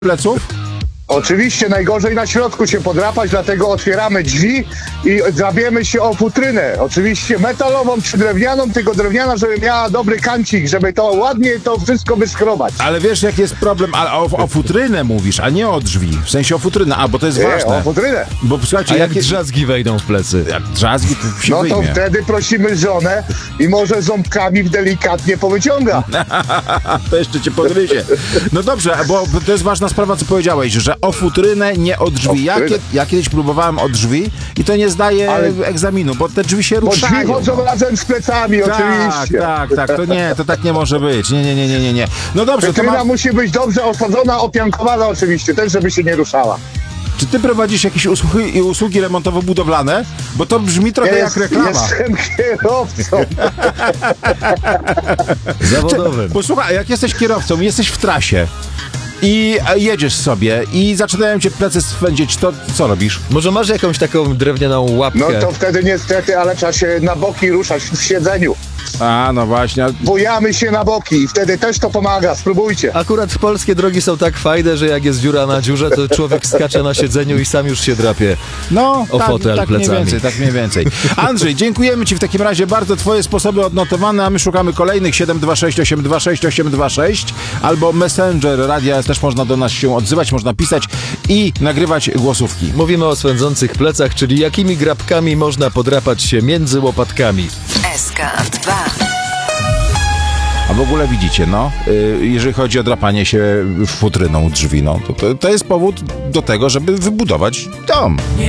pleców? Oczywiście najgorzej na środku się podrapać, dlatego otwieramy drzwi i drapiemy się o futrynę. Oczywiście metalową czy drewnianą, tylko drewniana, żeby miała dobry kancik, żeby to ładnie to wszystko wyskrobać. Ale wiesz, jaki jest problem? O futrynę mówisz, a nie o drzwi. W sensie o futrynę, bo to jest Nie, ważne. o futrynę. Bo słuchajcie, A jak drzazgi wejdą w plecy? jak drzazgi, to się No to wyjmie. wtedy prosimy żonę i może ząbkami delikatnie powyciąga. To jeszcze cię podgryzie. No dobrze, bo to jest ważna sprawa, co powiedziałeś, że o futrynę, nie o drzwi. Ja kiedyś próbowałem o drzwi i to nie zdaje egzaminu, bo te drzwi się Bo ruszają. drzwi chodzą razem z plecami, oczywiście. Tak, to tak nie może być. Nie. No dobrze, to Futryna musi być dobrze osadzona, opiankowana oczywiście, też żeby się nie ruszała. czy ty prowadzisz jakieś usługi remontowo-budowlane? Bo to brzmi trochę jak reklama. Jestem kierowcą. Zawodowym. Posłuchaj, jak jesteś kierowcą, jesteś w trasie i jedziesz sobie i zaczynają cię plecy swędzić, to co robisz? Może masz jakąś taką drewnianą łapkę? No to wtedy niestety, ale trzeba się na boki ruszać w siedzeniu. A, no właśnie. Bujamy się na boki i wtedy też to pomaga, spróbujcie. Akurat polskie drogi są tak fajne, że jak jest dziura na dziurze, to człowiek skacze na siedzeniu i sam już się drapie. No, O fotel tak plecami. tak mniej więcej. Andrzej, dziękujemy ci w takim razie bardzo. Twoje sposoby odnotowane, a my szukamy kolejnych 726 826 826 albo Messenger Radia, też można do nas się odzywać, można pisać i nagrywać głosówki. Mówimy o swędzących plecach, czyli jakimi grabkami można podrapać się między łopatkami. SK2. A w ogóle widzicie, jeżeli chodzi o drapanie się futryną drzwi, to jest powód do tego, żeby wybudować dom.